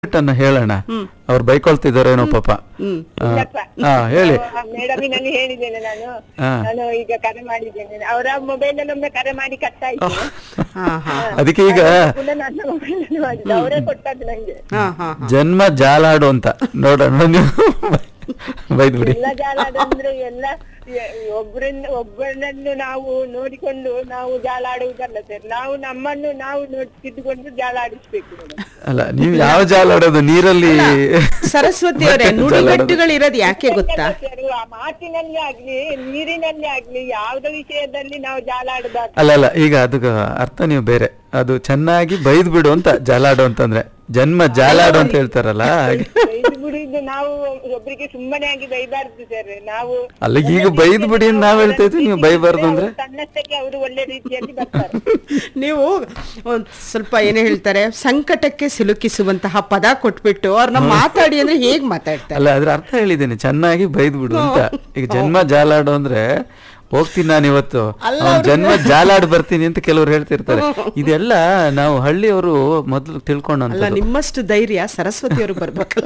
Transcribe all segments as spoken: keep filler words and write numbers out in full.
ಅನ್ನ ಹೇಳೋಣ. ಅವ್ರು ಬೈಕೊಳ್ತಿದಾರೇನೋ ಪಾಪ. ಹಾ ಹೇಳಿ ಮೇಡಮಿನಲ್ಲಿ ಹೇಳಿದ್ದೇನೆ ನಾನು ನಾನು ಈಗ ಕರೆ ಮಾಡಿದ್ದೇನೆ. ಅವರ ಮೊಬೈಲ್ ಅಲ್ಲಿ ಒಮ್ಮೆ ಕರೆ ಮಾಡಿ ಕಟ್ಟಾಯ್ತು. ಅದಕ್ಕೆ ಈಗ ಅವರೇ ಕೊಟ್ಟದ್ದು ನಂಗೆ ಜನ್ಮ ಜಾಲಾಡು ಅಂತ ನೋಡೋಣ. ನೀವು ಬೈದ್ ಬಿಡಿ. ಎಲ್ಲ ಜಾಲಾಡು ಅಂದ್ರೆ ಎಲ್ಲ ಒಬ್ಬರನ್ನ ಒಬ್ಬರನ್ನು ನಾವು ನೋಡಿಕೊಂಡು ನಾವು ಜಾಲಾಡುವುದಲ್ಲ ಸರ್. ನಾವು ನಮ್ಮನ್ನು ನಾವು ನೋಡ್ತಿದ್ದುಕೊಂಡು ಜಾಲಾಡಿಸ್ಬೇಕು. ಅಲ್ಲ ನೀವು ಯಾವ ಜಾಲಾಡೋದು ನೀರಲ್ಲಿ? ಸರಸ್ವತಿ ಅವರೇ, ನುಡಿಗಟ್ಟುಗಳಿರೋದು ಯಾಕೆ ಗೊತ್ತಾ? ಆ ಮಾತಿನಲ್ಲಿ ಆಗ್ಲಿ ನೀರಿನಲ್ಲಿ ಆಗ್ಲಿ ಯಾವುದೇ ವಿಷಯದಲ್ಲಿ ನಾವು ಜಾಲಾಡಬಾರ್ದು. ಅಲ್ಲ ಅಲ್ಲ ಈಗ ಅದಕ್ಕೆ ಅರ್ಥ ನೀವು ಬೇರೆ. ಅದು ಚೆನ್ನಾಗಿ ಬೈದ್ ಬಿಡು ಅಂತ ಜಾಲಾಡು ಅಂತಂದ್ರೆ ಜನ್ಮ ಜಾಲಾಡು ಅಂತ ಹೇಳ್ತಾರಲ್ಲ ಹಾಗೆ. ಬೈದು ಬಿಡುದು ನಾವು ಒಬ್ಬರಿಗೆ ಸುಮ್ಮನೆ ಆಗಿ ಬೈಬಾರ್ದು ಸರ್. ನಾವು ಅಲ್ಲ ಈಗ ಬೈದ್ ಬಿಡಿ ಅಂತ ನಾವ್ ಹೇಳ್ತಾ ಇದ್ವಿ, ನೀವು ಬೈಬಾರ್ದು ಅಂದ್ರೆ ತನ್ನಷ್ಟಕ್ಕೆ ಅವರು ಒಳ್ಳೆ ರೀತಿಯಲ್ಲಿ ಬರ್ತಾರೆ. ನೀವು ಒಂದ್ ಸ್ವಲ್ಪ ಏನೇ ಹೇಳ್ತಾರೆ, ಸಂಕಟಕ್ಕೆ ಸಿಲುಕಿಸುವಂತಹ ಪದ ಕೊಟ್ಬಿಟ್ಟು ಅವ್ರನ್ನ ಮಾತಾಡಿ ಅಂದ್ರೆ ಹೇಗ್ ಮಾತಾಡ್ತಾರೆ? ಅಲ್ಲ ಅದ್ರ ಅರ್ಥ ಹೇಳಿದ್ದೇನೆ, ಚೆನ್ನಾಗಿ ಬೈದ್ ಬಿಡು ಅಂತ. ಈಗ ಜನ್ಮ ಜಾಲಾಡು ಅಂದ್ರೆ ಹೋಗ್ತೀನಿ ನಾನು ಇವತ್ತು ಜನ್ಮ ಜಾಲಾಡ್ ಬರ್ತೀನಿ ಅಂತ ಕೆಲವ್ರು ಹೇಳ್ತಿರ್ತಾರೆ. ಇದೆಲ್ಲ ನಾವು ಹಳ್ಳಿಯವರು ಮೊದಲು ತಿಳ್ಕೊಂಡ. ಅಲ್ಲ, ನಿಮ್ಮಷ್ಟು ಧೈರ್ಯ ಸರಸ್ವತಿ ಅವರು ಬರ್ಬೇಕಲ್ಲ.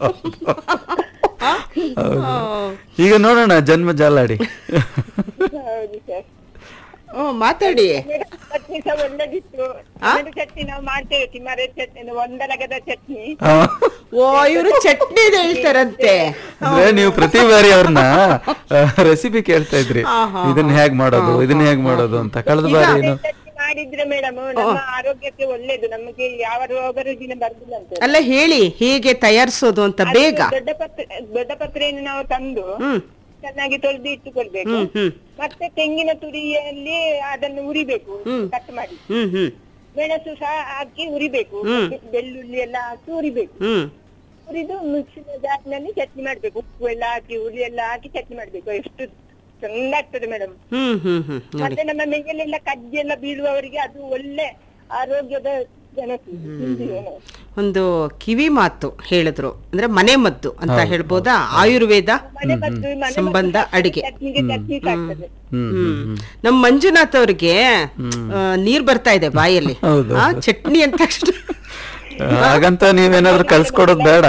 ಈಗ ನೋಡೋಣ ಜನ್ಮ ಜಾಲಾಡಿ. ಹ್ಮ್ ಮಾತಾಡಿ. ಚಟ್ನಿ ಸಹ ಒಳ್ಳೆದಿತ್ತು. ಚಟ್ನಿ ನಾವು ಮಾಡ್ತೇವೆ, ತಿಮ್ಮರೆ ಚಟ್ನಿ, ಒಂದಲಗದ ಚಟ್ನಿ. ಓ, ಇವರು ಚಟ್ನಿ ಹೇಳ್ತಾರಂತೆ. ಅಂದ್ರೆ ನೀವು ಪ್ರತಿ ಬಾರಿ ಅವ್ರನ್ನ ರೆಸಿಪಿ ಕೇಳ್ತಾ ಇದ್ರಿ, ಇದನ್ನ ಹೇಗ್ ಮಾಡೋದು ಇದನ್ನ ಹೇಗ್ ಮಾಡೋದು ಅಂತ. ಕಳೆದ ಬಾರಿ ಏನು ಮಾಡಿದ್ರೆ ಮೇಡಮ್ ನಮ್ಮ ಆರೋಗ್ಯಕ್ಕೆ ಒಳ್ಳೇದು, ನಮಗೆ ಯಾವ ರೋಗ ರುಜಿನ ಬರ್ದಿಲ್ಲ ಅಂತ. ಅಲ್ಲ ಹೇಳಿ ಹೇಗೆ ತಯಾರಿಸೋದು ಅಂತ ಬೇಗ. ದೊಡ್ಡ ಪತ್ರೆ ದೊಡ್ಡ ಪತ್ರೆಯನ್ನು ನಾವು ತಂದು ಚೆನ್ನಾಗಿ ತೊಳೆದು ಇಟ್ಟುಕೊಳ್ಬೇಕು. ಮತ್ತೆ ತೆಂಗಿನ ತುರಿಯಲ್ಲಿ ಅದನ್ನು ಉರಿಬೇಕು, ಕಟ್ ಮಾಡಿ. ಮೆಣಸು ಸಹ ಹಾಕಿ ಉರಿಬೇಕು, ಬೆಳ್ಳುಳ್ಳಿ ಎಲ್ಲ ಹಾಕಿ ಉರಿಬೇಕು. ಉರಿದು ಮಿಕ್ಸಿನ ಜಾರ್ನಲ್ಲಿ ಚಟ್ನಿ ಮಾಡ್ಬೇಕು. ಉಪ್ಪು ಎಲ್ಲ ಹಾಕಿ ಹುಳಿ ಎಲ್ಲ ಹಾಕಿ ಚಟ್ನಿ ಮಾಡ್ಬೇಕು. ಎಷ್ಟು ಚಂದ ಆಗ್ತದೆ ಮೇಡಮ್. ಮತ್ತೆ ನಮ್ಮ ಮೈಯಲ್ಲೆಲ್ಲ ಕಜ್ಜಿ ಎಲ್ಲ ಬೀಳುವವರಿಗೆ ಅದು ಒಳ್ಳೆ ಆರೋಗ್ಯದ ಒಂದು ಕಿವಿ ಮಾತು ಹೇಳಿದ್ರು, ಅಂದ್ರೆ ಮನೆ ಮದ್ದು ಅಂತ ಹೇಳ್ಬೋದಾ? ಆಯುರ್ವೇದ ಸಂಬಂಧ ಅಡಿಗೆ. ನಮ್ ಮಂಜುನಾಥ್ ಅವ್ರಿಗೆ ನೀರ್ ಬರ್ತಾ ಇದೆ ಬಾಯಲ್ಲಿ ಚಟ್ನಿ ಅಂತ. ಹಾಗಂತ ನೀವೇನಾದ್ರು ಕಲ್ಸ್ಕೊಡೋದು ಬೇಡ.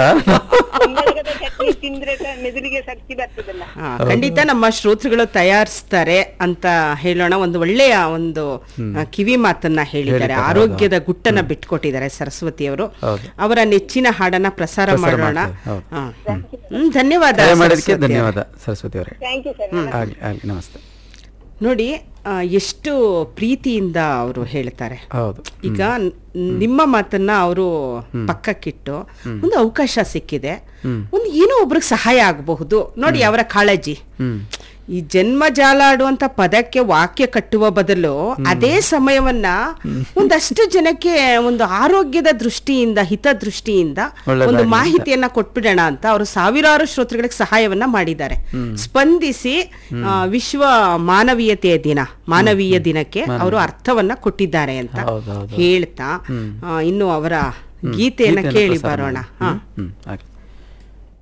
ಖಂಡಿತ ನಮ್ಮ ಶ್ರೋತೃಗಳು ತಯಾರಿಸ್ತಾರೆ ಅಂತ ಹೇಳೋಣ. ಒಂದು ಒಳ್ಳೆಯ ಒಂದು ಕಿವಿ ಮಾತನ್ನ ಹೇಳಿದ್ದಾರೆ, ಆರೋಗ್ಯದ ಗುಟ್ಟನ್ನ ಬಿಟ್ಕೊಟ್ಟಿದ್ದಾರೆ ಸರಸ್ವತಿ ಅವರು. ಅವರ ನೆಚ್ಚಿನ ಹಾಡನ್ನ ಪ್ರಸಾರ ಮಾಡೋಣ. ಹ್ಮ್ ಧನ್ಯವಾದ ಧನ್ಯವಾದ ಸರಸ್ವತಿ ಅವರೇ. ನಮಸ್ತೆ. ನೋಡಿ ಎಷ್ಟು ಪ್ರೀತಿಯಿಂದ ಅವರು ಹೇಳ್ತಾರೆ. ಹೌದು. ಈಗ ನಿಮ್ಮ ಮಾತನ್ನ ಅವರು ಪಕ್ಕಕ್ಕಿಟ್ಟು ಒಂದು ಅವಕಾಶ ಸಿಕ್ಕಿದೆ, ಒಂದು ಏನೋ ಒಬ್ರಿಗೆ ಸಹಾಯ ಆಗಬಹುದು ನೋಡಿ, ಅವರ ಕಾಳಜಿ. ಈ ಜನ್ಮ ಜಾಲಾಡುವಂತ ಪದಕ್ಕೆ ವಾಕ್ಯ ಕಟ್ಟುವ ಬದಲು ಅದೇ ಸಮಯವನ್ನ ಒಂದಷ್ಟು ಜನಕ್ಕೆ ಒಂದು ಆರೋಗ್ಯದ ದೃಷ್ಟಿಯಿಂದ, ಹಿತದೃಷ್ಟಿಯಿಂದ ಒಂದು ಮಾಹಿತಿಯನ್ನ ಕೊಟ್ಬಿಡೋಣ ಅಂತ ಅವರು ಸಾವಿರಾರು ಶ್ರೋತೃಗಳಿಗೆ ಸಹಾಯವನ್ನ ಮಾಡಿದ್ದಾರೆ. ಸ್ಪಂದಿಸಿ ವಿಶ್ವ ಮಾನವೀಯತೆಯ ದಿನ, ಮಾನವೀಯ ದಿನಕ್ಕೆ ಅವರು ಅರ್ಥವನ್ನ ಕೊಟ್ಟಿದ್ದಾರೆ ಅಂತ ಹೇಳ್ತಾ ಇನ್ನು ಅವರ ಗೀತೆಯನ್ನ ಕೇಳಿ ಬರೋಣ. ಹಾ.